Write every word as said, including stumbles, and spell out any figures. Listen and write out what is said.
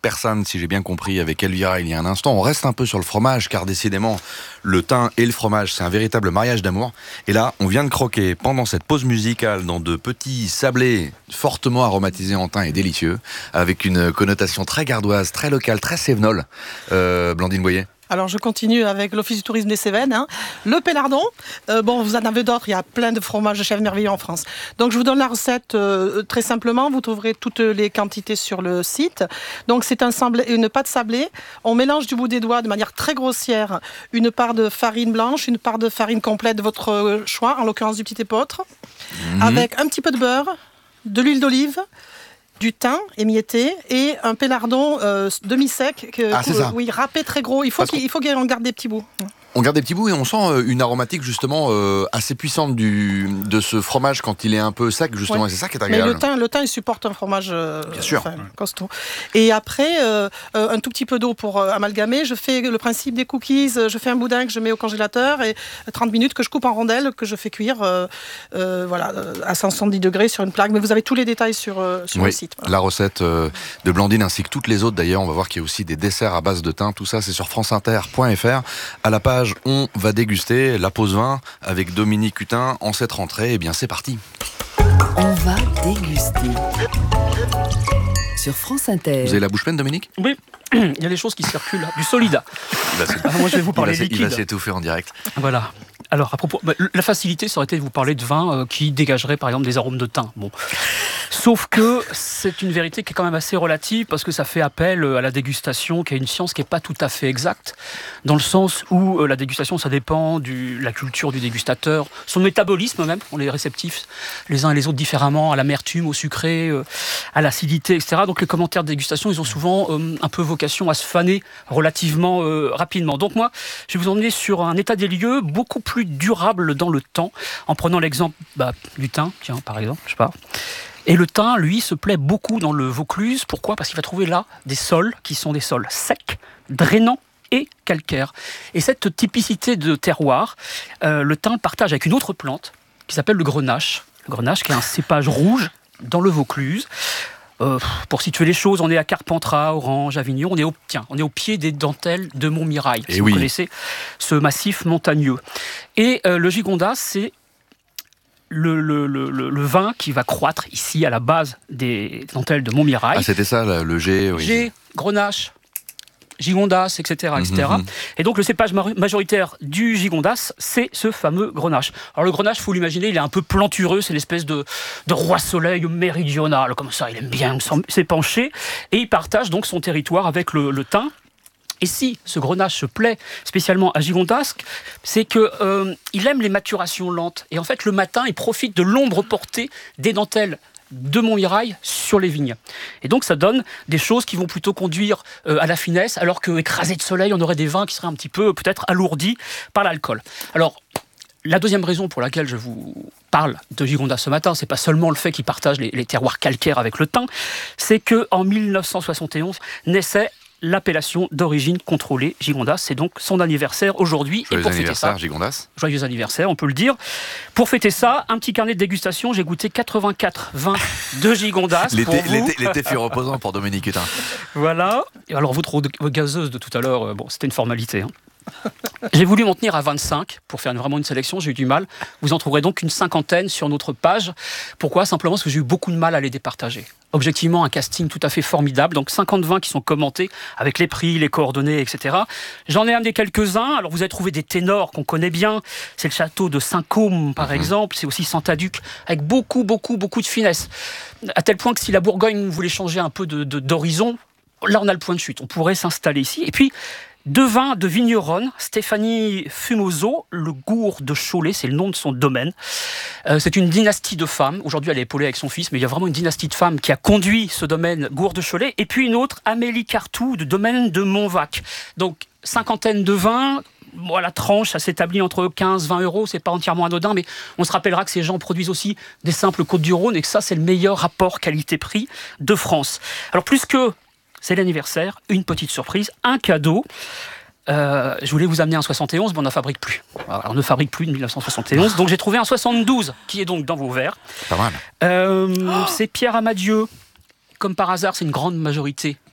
persane, si j'ai bien compris, avec Elvira il y a un instant. On reste un peu sur le fromage, car décidément, le thym et le fromage, c'est un véritable mariage d'amour. Et là, on vient de croquer, pendant cette pause musicale, dans de petits sablés fortement aromatisés en thym et délicieux, avec une connotation très gardoise, très locale, très cévenole. Euh, Blandine Boyer. Alors je continue avec l'Office du tourisme des Cévennes. Hein. Le pélardon, euh, bon vous en avez d'autres, il y a plein de fromages de chèvre merveilleux en France. Donc je vous donne la recette euh, très simplement, vous trouverez toutes les quantités sur le site. Donc c'est un sablé, une pâte sablée, on mélange du bout des doigts de manière très grossière une part de farine blanche, une part de farine complète de votre choix, en l'occurrence du petit épeautre, mmh. avec un petit peu de beurre, de l'huile d'olive, du thym émietté et un pélardon euh, demi-sec, que, ah, c'est ça. oui, râpé très gros. Il faut qu'il, il faut qu'on garde des petits bouts. On garde des petits bouts et on sent une aromatique justement euh, assez puissante du, de ce fromage quand il est un peu sec justement, ouais. Et c'est ça qui est agréable. Mais le thym, le thym il supporte un fromage euh, Bien sûr. Enfin, costaud. Et après, euh, un tout petit peu d'eau pour euh, amalgamer. Je fais le principe des cookies, je fais un boudin que je mets au congélateur et trente minutes que je coupe en rondelles, que je fais cuire euh, euh, voilà, à cent soixante-dix degrés sur une plaque. Mais vous avez tous les détails sur, euh, sur oui, le site. Voilà. La recette euh, de Blandine ainsi que toutes les autres d'ailleurs. On va voir qu'il y a aussi des desserts à base de thym. Tout ça c'est sur franceinter point f r. À la page on va déguster la pause vin avec Dominique Hutin en cette rentrée. Eh bien, c'est parti. On va déguster sur France Inter. Vous avez la bouche pleine, Dominique ? Oui, il y a des choses qui circulent. Du Solida. Alors, moi, je vais vous parler il va, liquide. Il va s'étouffer en direct. Voilà. Alors, à propos, bah, la facilité, ça aurait été de vous parler de vin euh, qui dégagerait, par exemple, des arômes de thym. Bon. Sauf que c'est une vérité qui est quand même assez relative parce que ça fait appel à la dégustation, qui est une science qui n'est pas tout à fait exacte, dans le sens où euh, la dégustation, ça dépend de la culture du dégustateur, son métabolisme même, on est réceptifs les uns et les autres différemment à l'amertume, au sucré, euh, à l'acidité, et cetera. Donc les commentaires de dégustation, ils ont souvent euh, un peu vocation à se faner relativement euh, rapidement. Donc moi, je vais vous emmener sur un état des lieux beaucoup plus durable dans le temps, en prenant l'exemple bah, du thym, tiens, par exemple, je sais pas. Et le thym, lui, se plaît beaucoup dans le Vaucluse. Pourquoi ? Parce qu'il va trouver là des sols qui sont des sols secs, drainants et calcaires. Et cette typicité de terroir, euh, le thym partage avec une autre plante qui s'appelle le grenache. Le grenache qui est un cépage rouge dans le Vaucluse. Euh, pour situer les choses, on est à Carpentras, Orange, Avignon. On est au, tiens, on est au pied des dentelles de Montmirail. Si oui. Vous connaissez ce massif montagneux. Et euh, le gigondas, c'est Le, le, le, le vin qui va croître ici à la base des dentelles de Montmirail. Ah, c'était ça, le G, oui. G, grenache, gigondas, et cetera, et cetera. Mm-hmm. Et donc le cépage majoritaire du gigondas, c'est ce fameux grenache. Alors le grenache, il faut l'imaginer, il est un peu plantureux, c'est l'espèce de, de roi soleil méridional, comme ça, il aime bien s'épancher, et il partage donc son territoire avec le, le thym. Et si ce grenache se plaît spécialement à Gigondas, c'est qu'il euh, aime les maturations lentes. Et en fait, le matin, il profite de l'ombre portée des dentelles de Montmirail sur les vignes. Et donc, ça donne des choses qui vont plutôt conduire euh, à la finesse, alors qu'écrasé de soleil, on aurait des vins qui seraient un petit peu, peut-être, alourdis par l'alcool. Alors, la deuxième raison pour laquelle je vous parle de Gigondas ce matin, c'est pas seulement le fait qu'il partage les, les terroirs calcaires avec le thym, c'est qu'en mille neuf cent soixante et onze naissait l'appellation d'origine contrôlée Gigondas. C'est donc son anniversaire aujourd'hui. Joyeux et pour anniversaire, fêter ça, Gigondas. Joyeux anniversaire, on peut le dire. Pour fêter ça, un petit carnet de dégustation. J'ai goûté quatre-vingt-quatre vins de Gigondas. L'été, pour vous. l'été, l'été fut reposant pour Dominique Hutin. Voilà. Et alors, votre eau gazeuse de tout à l'heure, bon, c'était une formalité. Hein. J'ai voulu m'en tenir à vingt-cinq pour faire une, vraiment une sélection, j'ai eu du mal. Vous en trouverez donc une cinquantaine sur notre page. Pourquoi ? Simplement parce que j'ai eu beaucoup de mal à les départager. Objectivement, un casting tout à fait formidable. Donc cinquante vins qui sont commentés avec les prix, les coordonnées, et cetera. J'en ai amené quelques-uns. Alors vous avez trouvé des ténors qu'on connaît bien. C'est le château de Saint-Côme, par mmh. exemple. C'est aussi Santaduc, avec beaucoup, beaucoup, beaucoup de finesse. À tel point que si la Bourgogne voulait changer un peu de, de, d'horizon, là on a le point de chute. On pourrait s'installer ici. Et puis, deux vins de vigneronne, Stéphanie Fumoso, le Gourd de Cholet, c'est le nom de son domaine. Euh, c'est une dynastie de femmes. Aujourd'hui, elle est épaulée avec son fils, mais il y a vraiment une dynastie de femmes qui a conduit ce domaine Gourd de Cholet. Et puis une autre, Amélie Cartou, du domaine de Montvac. Donc, cinquantaine de vins. Bon, la tranche, ça s'établit entre quinze et vingt euros. C'est pas entièrement anodin, mais on se rappellera que ces gens produisent aussi des simples Côtes-du-Rhône et que ça, c'est le meilleur rapport qualité-prix de France. Alors, plus que c'est l'anniversaire, une petite surprise, un cadeau. Euh, je voulais vous amener un soixante et onze, mais on n'en fabrique plus. Alors, on ne fabrique plus de mille neuf cent soixante et onze, donc j'ai trouvé un soixante-douze, qui est donc dans vos verres. Pas mal. Euh, oh c'est Pierre Amadieu. Comme par hasard, c'est une grande majorité